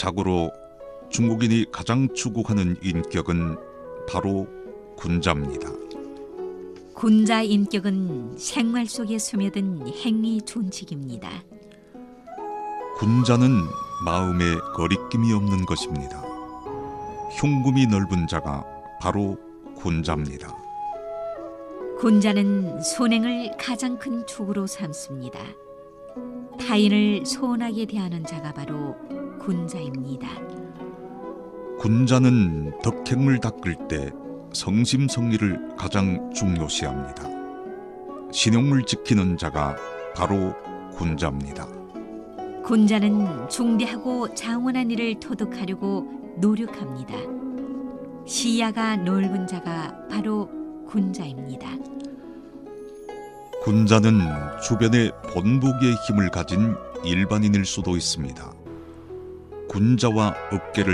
자고로 중국인이 가장 추구하는 인격은 바로 군자입니다. 군자 인격은 생활 속에 스며든 행위 존칙입니다. 군자는 마음에 거리낌이 없는 것입니다. 흉금이 넓은 자가 바로 군자입니다. 군자는 손행을 가장 큰 축으로 삼습니다. 타인을 소원하게 대하는 자가 바로 군자입니다. 군자는 덕행을 닦을 때 성심성의를 가장 중요시합니다. 신용을 지키는 자가 바로 군자입니다. 군자는 중대하고 장원한 일을 토득하려고 노력합니다. 시야가 넓은 자가 바로 군자입니다. 군자는 주변에 본보기의 힘을 가진 일반인일 수도 있습니다. 군자와 업계를